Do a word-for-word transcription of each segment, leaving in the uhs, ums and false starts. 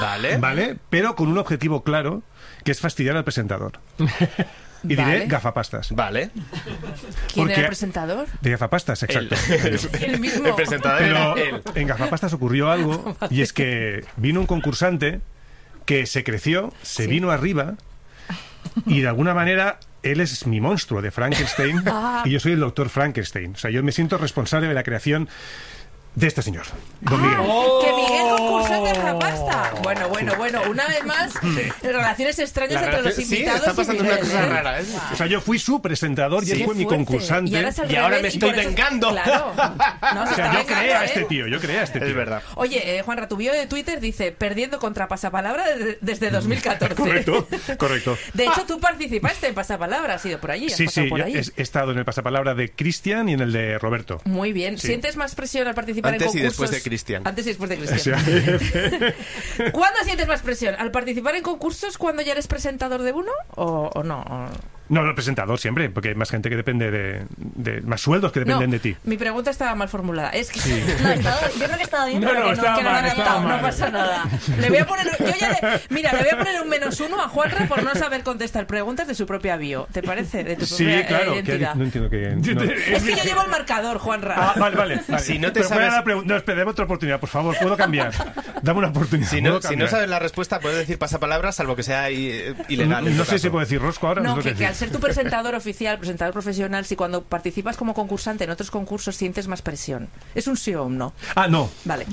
Vale. ¿Vale? Pero con un objetivo claro, que es fastidiar al presentador. Y Vale. diré gafapastas. Vale. ¿Quién Porque- era el presentador? De gafapastas, exacto. El mismo. El presentador Pero era él. en gafapastas ocurrió algo, y es que vino un concursante que se creció, se Sí. vino arriba, y de alguna manera él es mi monstruo de Frankenstein, Ah. y yo soy el doctor Frankenstein. O sea, yo me siento responsable de la creación de este señor, don Miguel. Que Miguel concursó en Gafapasta. Bueno, bueno, bueno. Una vez más, relaciones extrañas La entre los relación- sí, invitados. está y pasando Miguel, una cosa ¿eh? rara, ¿eh? O sea, yo fui su presentador y Sí, él fue mi fuerte. concursante. Y ahora, es al Y ahora revés, me y estoy por eso- vengando. Claro. No, se O sea, está yo creé vengando, a este ¿eh? tío, yo creé a este tío. Es verdad. Oye, eh, Juanra, tu bio de Twitter dice perdiendo contra Pasapalabra desde, desde dos mil catorce. Correcto, correcto. De hecho, tú participaste en Pasapalabra, has ido por allí, has Sí, pasado sí, por yo ahí. he, he estado en el pasapalabra de Cristian y en el de Roberto. Muy bien. Sí. ¿Sientes más presión al participar Antes y en concursos? después de Cristian. Antes y después de O Cristian. sea, ¿Cuándo sientes más presión? ¿Al participar en concursos cuando ya eres presentador de uno o, o no? O- no, el presentador siempre, porque hay más gente que depende de, de más sueldos que dependen no, de ti. mi pregunta estaba mal formulada. Es que No, estaba- yo creo que estaba bien. No, pero no, que estaba que mal, lo han estaba adaptado. mal. no pasa nada. Le voy a poner, yo ya le- mira, le voy a poner un menos uno a Juanra por no saber contestar preguntas de su propia bio. ¿Te parece? De tu Sí, propia eh, claro, que identidad. no entiendo que... no. Es que yo llevo el marcador, Juanra. Ah, vale, vale. vale. Si no te Pero ¿cuál era sabes- la pregun- No, espera, dame otra oportunidad, por favor. ¿Puedo cambiar? Dame una oportunidad. Si no, ¿puedo si no cambiar? sabes la respuesta, puedes decir pasapalabras, salvo que sea i- ilegal. No, en no tu sé caso. si puedo decir rosco ahora. No, sé que, qué que al decir. ser tu presentador oficial, presentador profesional, si cuando participas como concursante en otros concursos sientes más presión. ¿Es un sí o un no? Ah, no. Vale.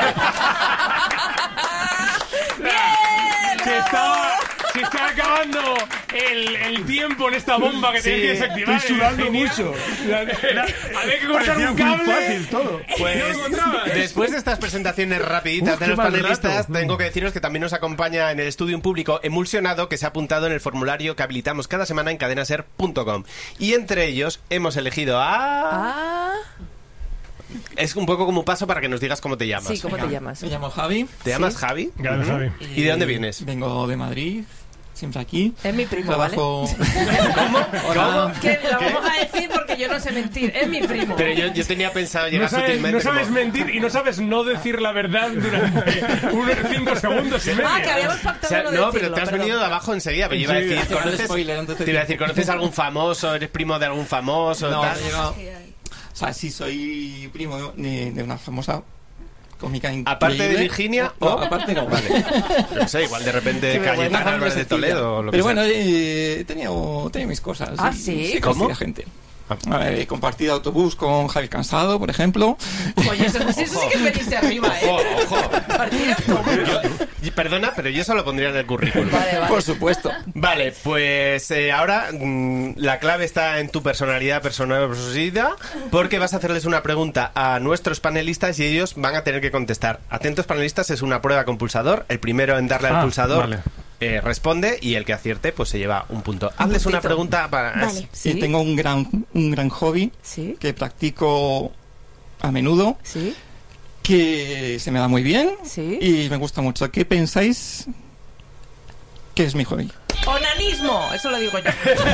Se está, se está acabando el, el tiempo en esta bomba que Sí, tienes que desactivar. estoy sudando Genial. mucho. Había que cortar Parecía un muy cable. fácil todo. Pues ¿No lo encontrabas? después de estas presentaciones rapiditas Uf, de qué los mal panelistas, rato. tengo que deciros que también nos acompaña en el estudio un público emulsionado que se ha apuntado en el formulario que habilitamos cada semana en cadenaser punto com. Y entre ellos hemos elegido a... Ah, Es un poco como un paso para que nos digas cómo te llamas. sí, ¿cómo te llamas? Me llamo Javi. ¿Te llamas Javi? Grande, Javi. ¿Y de dónde vienes? Vengo de Madrid, siempre aquí. Es mi primo, Trabajo... ¿Cómo? Hola. Que lo vamos a decir porque yo no sé mentir. Es mi primo. Pero yo, yo tenía pensado No llegar sabes, sutilmente no sabes como- mentir y no sabes no decir la verdad durante unos cinco segundos y medio. Ah, que habíamos O pactado sea, no no, decirlo, pero te has perdón. venido de abajo enseguida. Pero yo iba a decir, Enseguida. ¿conoces, Spoiler, antes de te iba a decir. decir, ¿conoces algún famoso? ¿Eres primo de algún famoso? No, tal? no he llegado. O sea, sí soy primo de, de una famosa cómica increíble. Aparte de Virginia, No, o- aparte no, vale. No sé, igual de repente Sí, pero bueno, Cayetana una Álvarez de sencilla. Toledo o lo que Pero sea. bueno, eh, he tenido, he tenido mis cosas. Ah, y- ¿sí? Sí, ¿Cómo? conocía gente. A ver, he compartido autobús con Javier Cansado, por ejemplo. Oye, eso, eso sí que es venirse arriba, ¿eh? Ojo, ojo. Partir autobús. Yo- perdona, pero yo eso lo pondría en el currículum. Vale, vale. Por supuesto. Vale, pues eh, ahora mm, la clave está en tu personalidad, personalidad, porque vas a hacerles una pregunta a nuestros panelistas y ellos van a tener que contestar. Atentos panelistas, es una prueba con pulsador. El primero en darle al Ah, pulsador vale. eh, responde y el que acierte pues se lleva un punto. Hazles una puntito. pregunta para... Vale. ¿Sí? Eh, tengo un gran, un gran hobby ¿Sí? que practico a menudo, ¿Sí? que se me da muy bien ¿Sí? y me gusta mucho. ¿Qué pensáis que es mi hobby? ¡Onanismo! Eso lo digo yo.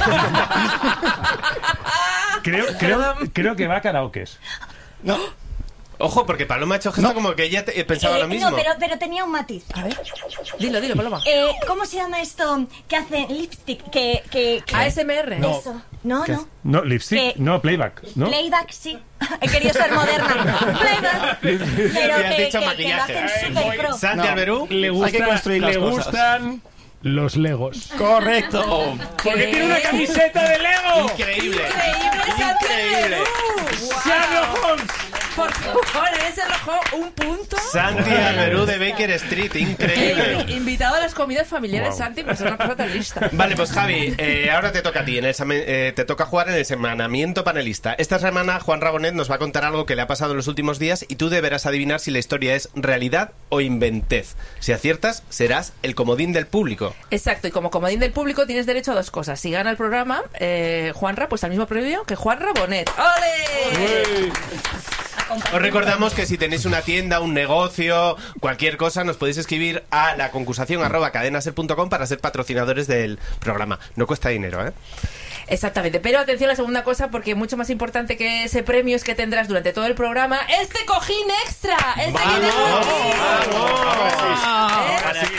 Creo, creo, creo que va a karaokes. No, Ojo, porque Paloma ha hecho gesto No. como que ella te- eh, pensaba Eh, lo mismo. No, pero, pero tenía un matiz. A ver. Dilo, dilo, Paloma. Eh, ¿Cómo se llama esto que hacen lipstick? Que, que, que- A S M R. Eso. No, no. No, lipstick, Eh, no, playback, ¿no? Playback, sí. He querido ser moderna. Playback. Pero Y has que, dicho que- que maquillaje. lo hacen super pro. Santi No. Alberú. Le, Hay gusta, que construir las le cosas. gustan los Legos. correcto. Porque tiene una camiseta de Lego. Increíble. Increíble, Santi Increíble. Alberú. Guau. Sherlock Holmes. Por favor, ese arrojó un punto. Santi Alberú de Baker Street, increíble. Eh, invitado a las comidas familiares, Wow. Santi, pues es una cosa tan lista. Vale, pues Javi, eh, ahora te toca a ti, en el semen- eh, te toca jugar en el semanamiento panelista. Esta semana Juan Rabonet nos va a contar algo que le ha pasado en los últimos días y tú deberás adivinar si la historia es realidad o inventez. Si aciertas, serás el comodín del público. Exacto, y como comodín del público tienes derecho a dos cosas. Si gana el programa, eh, Juanra, pues al mismo premio que Juan Rabonet. ¡Ole! Os recordamos que si tenéis una tienda, un negocio, cualquier cosa, nos podéis escribir a la concursación arroba cadenaser punto com para ser patrocinadores del programa. No cuesta dinero, ¿eh? Exactamente, pero atención a la segunda cosa, porque mucho más importante que ese premio es que tendrás durante todo el programa este cojín extra. Este ¡Vamos! que tengo aquí. ¡Vamos! ¿Eh? Ahora sí.